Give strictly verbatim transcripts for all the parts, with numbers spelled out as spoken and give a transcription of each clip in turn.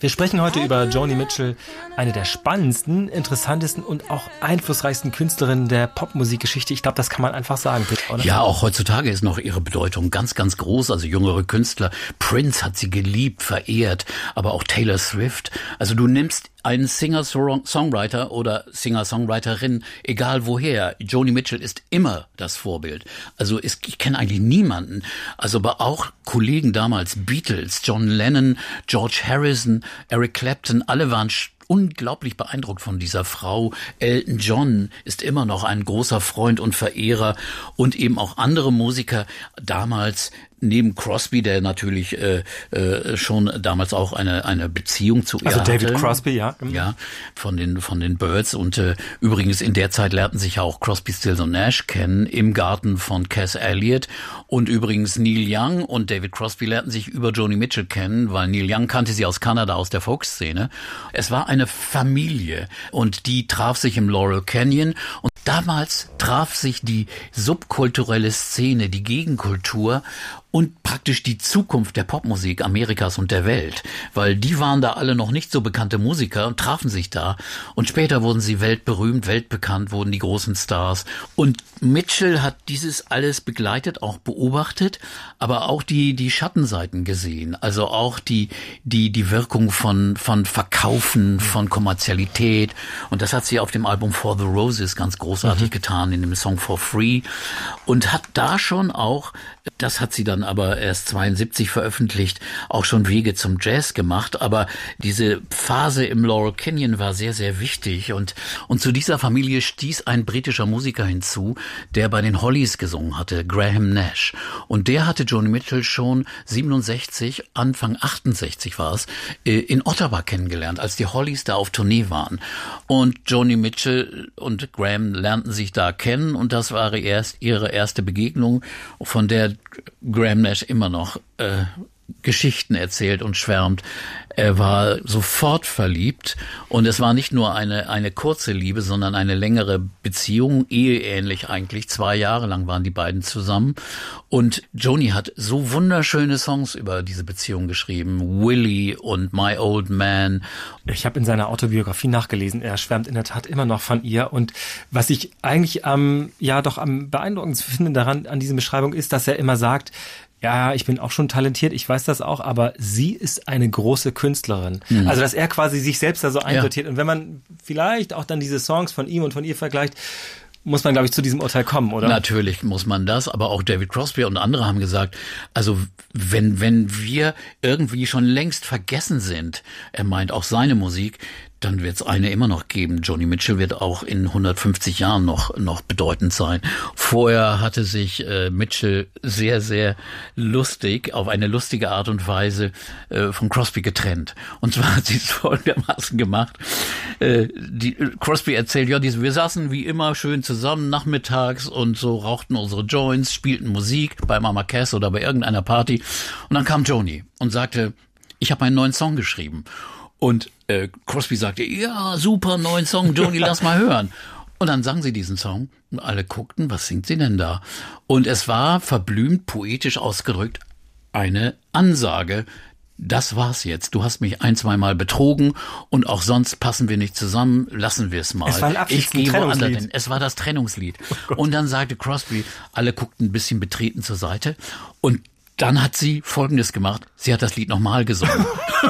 Wir sprechen heute über Joni Mitchell, eine der spannendsten, interessantesten und auch einflussreichsten Künstlerinnen der Popmusikgeschichte. Ich glaube, das kann man einfach sagen, Peter, oder? Ja, auch heutzutage ist noch ihre Bedeutung ganz, ganz groß. Also jüngere Künstler, Prince hat sie geliebt, verehrt, aber auch Taylor Swift. Also du nimmst einen Singer-Songwriter oder Singer-Songwriterin, egal woher. Joni Mitchell ist immer das Vorbild. Also ist, ich kenne eigentlich niemanden. Also aber auch Kollegen damals, Beatles, John Lennon, George Harrison, Eric Clapton, alle waren unglaublich beeindruckt von dieser Frau. Elton John ist immer noch ein großer Freund und Verehrer und eben auch andere Musiker damals, neben Crosby, der natürlich äh, äh, schon damals auch eine eine Beziehung zu ihr also hatte. Also David Crosby, ja. Ja, von den von den Byrds. Und äh, übrigens in der Zeit lernten sich ja auch Crosby, Stills und Nash kennen im Garten von Cass Elliot. Und übrigens Neil Young und David Crosby lernten sich über Joni Mitchell kennen, weil Neil Young kannte sie aus Kanada, aus der Folkszene. Es war eine Familie und die traf sich im Laurel Canyon. Und damals traf sich die subkulturelle Szene, die Gegenkultur und praktisch die Zukunft der Popmusik Amerikas und der Welt, weil die waren da alle noch nicht so bekannte Musiker und trafen sich da und später wurden sie weltberühmt, weltbekannt, wurden die großen Stars und Mitchell hat dieses alles begleitet, auch beobachtet, aber auch die die Schattenseiten gesehen, also auch die die die Wirkung von von Verkaufen, von Kommerzialität und das hat sie auf dem Album For the Roses ganz großartig mhm. getan, in dem Song For Free und hat da schon auch, das hat sie dann aber erst zweiundsiebzig veröffentlicht, auch schon Wege zum Jazz gemacht, aber diese Phase im Laurel Canyon war sehr, sehr wichtig und und zu dieser Familie stieß ein britischer Musiker hinzu, der bei den Hollies gesungen hatte, Graham Nash und der hatte Joni Mitchell schon siebenundsechzig, Anfang achtundsechzig war es, in Ottawa kennengelernt, als die Hollies da auf Tournee waren und Joni Mitchell und Graham lernten sich da kennen und das war erst ihre erste Begegnung, von der Graham Nash immer noch äh, Geschichten erzählt und schwärmt. Er war sofort verliebt und es war nicht nur eine eine kurze Liebe, sondern eine längere Beziehung, eheähnlich eigentlich. Zwei Jahre lang waren die beiden zusammen und Joni hat so wunderschöne Songs über diese Beziehung geschrieben. Willie und My Old Man. Ich habe in seiner Autobiografie nachgelesen, er schwärmt in der Tat immer noch von ihr und was ich eigentlich am, ja doch am beeindruckendsten finde daran, an dieser Beschreibung ist, dass er immer sagt, ja, ich bin auch schon talentiert, ich weiß das auch, aber sie ist eine große Künstlerin. Mhm. Also, dass er quasi sich selbst da so einsortiert. Ja. Und wenn man vielleicht auch dann diese Songs von ihm und von ihr vergleicht, muss man, glaube ich, zu diesem Urteil kommen, oder? Natürlich muss man das, aber auch David Crosby und andere haben gesagt, also wenn wenn wir irgendwie schon längst vergessen sind, er meint auch seine Musik, dann wird es eine immer noch geben. Joni Mitchell wird auch in hundertfünfzig Jahren noch noch bedeutend sein. Vorher hatte sich äh, Mitchell sehr, sehr lustig, auf eine lustige Art und Weise äh, von Crosby getrennt. Und zwar hat sie es folgendermaßen gemacht. Äh, die, Crosby erzählt, ja, die, wir saßen wie immer schön zusammen nachmittags und so rauchten unsere Joints, spielten Musik bei Mama Cass oder bei irgendeiner Party. Und dann kam Joni und sagte, ich habe einen neuen Song geschrieben. Und äh, Crosby sagte, ja, super, neuen Song, Joni, lass mal hören. Und dann sang sie diesen Song und alle guckten, was singt sie denn da? Und es war verblümt, poetisch ausgedrückt, eine Ansage, das war's jetzt. Du hast mich ein, zwei Mal betrogen und auch sonst passen wir nicht zusammen, lassen wir es mal. Es war ein ich gehe Trennungslied. Hin. Es war das Trennungslied. Oh und dann sagte Crosby, alle guckten ein bisschen betreten zur Seite und dann hat sie Folgendes gemacht. Sie hat das Lied nochmal gesungen.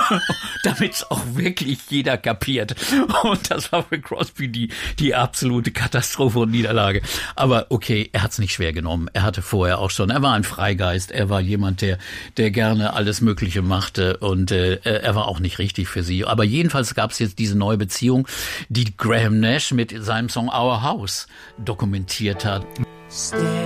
Damit es auch wirklich jeder kapiert. Und das war für Crosby die, die absolute Katastrophe und Niederlage. Aber okay, er hat es nicht schwer genommen. Er hatte vorher auch schon, er war ein Freigeist. Er war jemand, der, der gerne alles Mögliche machte. Und äh, er war auch nicht richtig für sie. Aber jedenfalls gab es jetzt diese neue Beziehung, die Graham Nash mit seinem Song Our House dokumentiert hat. Stay.